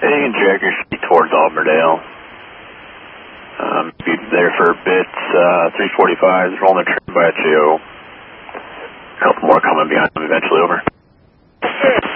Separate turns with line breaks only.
Taking Jacker Street towards Auburndale. Be there for bits, 345, rolling the train by a GO. A couple more coming behind them eventually, over.